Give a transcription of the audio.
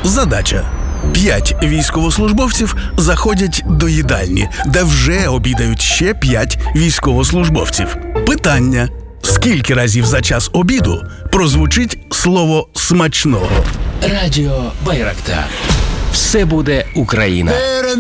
Задача. 5 військовослужбовців заходять до їдальні, де вже обідають ще 5 військовослужбовців. Питання. Скільки разів за час обіду прозвучить слово «смачного»? Радіо Байрактар. Все буде Україна.